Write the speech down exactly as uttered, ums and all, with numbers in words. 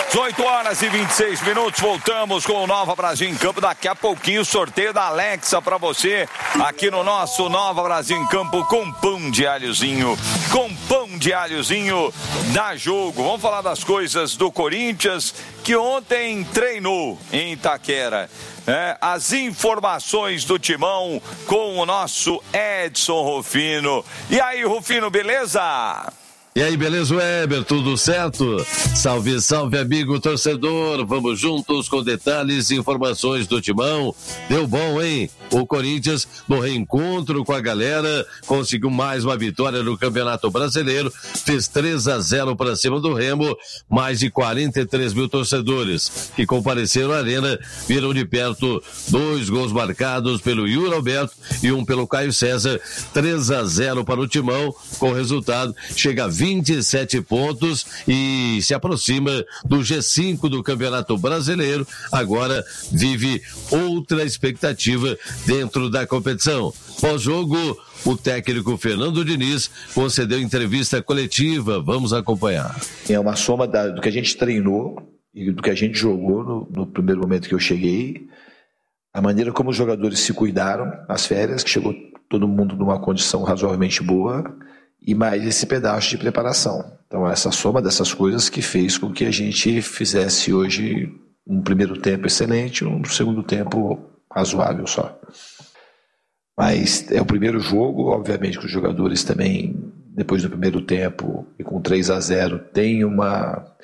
dezoito horas e vinte e seis minutos, voltamos com o Nova Brasil em Campo. Daqui a pouquinho, sorteio da Alexa pra você, aqui no nosso Nova Brasil em Campo, com pão de alhozinho, com pão de alhozinho, dá jogo. Vamos falar das coisas do Corinthians, que ontem treinou em Itaquera. É, as informações do Timão com o nosso Edson Rufino. E aí, Rufino, beleza? E aí, beleza, Weber? Tudo certo? Salve, salve, amigo torcedor. Vamos juntos com detalhes e informações do Timão. Deu bom, hein? O Corinthians, no reencontro com a galera, conseguiu mais uma vitória no Campeonato Brasileiro. Fez três a zero para cima do Remo. Mais de quarenta e três mil torcedores que compareceram à arena viram de perto dois gols marcados pelo Yuri Alberto e um pelo Caio César. três a zero para o Timão. Com o resultado, chega a vinte e sete pontos e se aproxima do G cinco do Campeonato Brasileiro. Agora vive outra expectativa dentro da competição. Pós-jogo, o técnico Fernando Diniz concedeu entrevista coletiva. Vamos acompanhar. É uma soma da, do que a gente treinou e do que a gente jogou no, no primeiro momento que eu cheguei, a maneira como os jogadores se cuidaram nas férias, que chegou todo mundo numa condição razoavelmente boa, e mais esse pedaço de preparação. Então essa soma dessas coisas que fez com que a gente fizesse hoje um primeiro tempo excelente, um segundo tempo razoável só. Mas é o primeiro jogo, obviamente que os jogadores também, depois do primeiro tempo e com três a zero, têm uma,